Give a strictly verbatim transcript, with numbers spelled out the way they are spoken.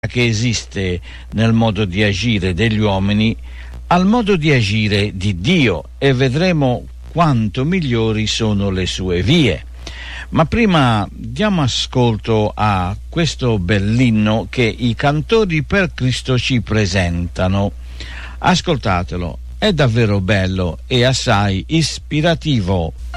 che esiste nel modo di agire degli uomini al modo di agire di Dio, e vedremo quanto migliori sono le sue vie. Ma prima diamo ascolto a questo bell'inno che i Cantori per Cristo ci presentano. Ascoltatelo, è davvero bello e assai ispirativo.